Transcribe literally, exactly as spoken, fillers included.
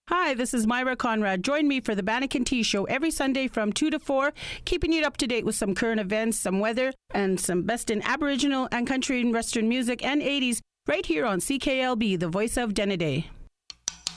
Hi, this is Myra Conrad. Join me for the Banneker Tea Show every Sunday from two to four, keeping you up to date with some current events, some weather, and some best in Aboriginal and country and Western music and eighties right here on C K L B, the voice of Denneday.